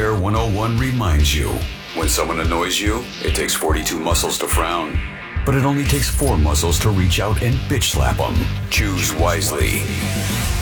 Warfare 101 reminds you, when someone annoys you, it takes 42 muscles to frown. But it only takes 4 muscles to reach out and bitch slap them. Choose wisely.